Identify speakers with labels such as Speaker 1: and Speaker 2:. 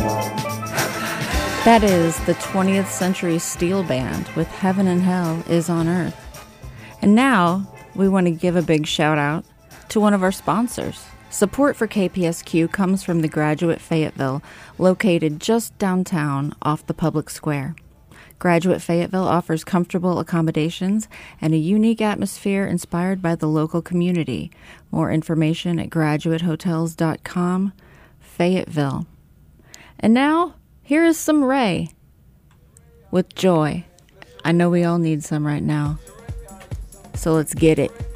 Speaker 1: That is the 20th Century Steel Band with Heaven and Hell is on Earth. And now we want to give a big shout out to one of our sponsors. Support for KPSQ comes from the Graduate Fayetteville, located just downtown off the public square. Graduate Fayetteville offers comfortable accommodations and a unique atmosphere inspired by the local community. More information at graduatehotels.com, Fayetteville. And now, here is some Ray with Joy. I know we all need some right now. So let's get it.